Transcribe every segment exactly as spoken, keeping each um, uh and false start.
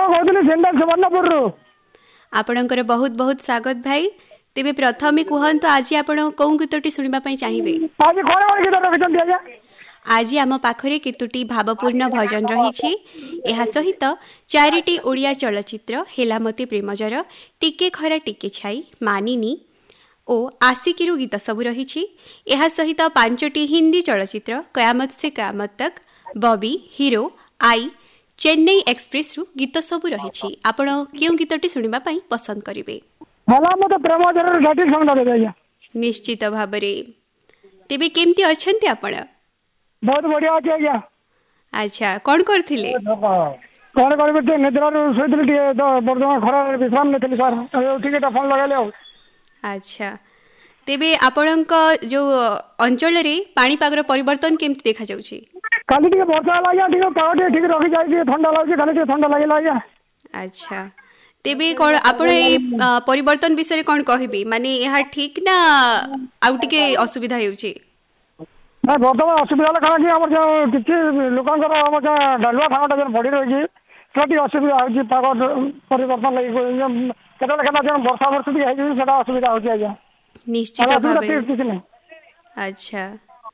कहते सेंटर सुवर्णपुर आपणकर बहुत बहुत स्वागत भाई। तेबे प्रथमे कहतु आज आपण कौ गीतटी शुणा चाहिए? आज कौन गीत रखिछन्ती आज्ञा? आज आम पाखरे केतुटी भावपूर्ण भजन रही। यह सहित चारिटी ओडिया चलचित्र हेला मते प्रेमजर, टिके खरा टिके छाई, मानिनी ओ आशिकीरु गीत सब रही। यह सहित पांचटी हिंदी चलचित्र कयामत से कयामत तक, बॉबी, हीरो, आई, चेन्नई एक्सप्रेस रु गीत सब रही। आपण क्यों गीतटी शुणा पसंद करेंगे? निश्चित भाव तेबे केमती अच्छे आपण? बहुत बढ़िया अच्छे आज्ञा। अच्छा कौन करथिले? कौन करबे निद्रा रो सोइतली टिके तो बर्तमान खरा विश्राम नेतली सर ठीक है फोन लगाले। अच्छा तेबे आपणक जो अंचल रे पाणीपागर परिवर्तन केमती देखा जाउची? काली टिके वर्षा लागिया टिके पाग टिके ठीक रखी जाई ठंडा लागुची काली टिके ठंडा लागिला आज्ञा। अच्छा तेबे कोन आपण ए परिवर्तन विषय कोन कहबी माने यहा ठीक ना आउ टिके असुविधा हेउची? ना वर्तमान असुविधा कारण कि हमर जो किछि लोकंकर हमर डालुआ खानाटा जन बढी रही सेठी असुविधा होची पाग परिवर्तन लागि केतला केतला जन वर्षा वर्ष भी हेइ सेटा असुविधा होची आज्ञा। निश्चित भाबे। अच्छा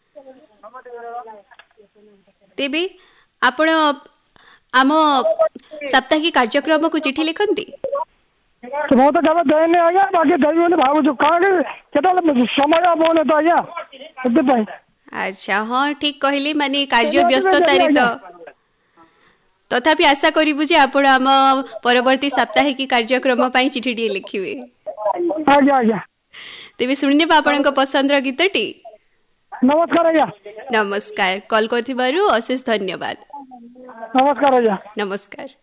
तेबे आपण आम साप्ताहिक कार्यक्रम को चिठी लिखती? तो तो जब देने आज्ञा बाकी देवी बोले भाबु कारण केतला समय बोले तो आज्ञा एते भाई। अच्छा हाँ ठीक कहले माने कार्य व्यस्तता रे तो तथापि आशा करिबु जे आपण आम परवर्ती साप्ताहिक कार्यक्रम पई चिठी डी लिखिबे। आज्ञा आज्ञा तेबे सुनने बा आपनक पसंद र गीतटी? नमस्कार आज्ञा। नमस्कार कॉल करथिबारु अशेष धन्यवाद। नमस्कार आज्ञा। नमस्कार।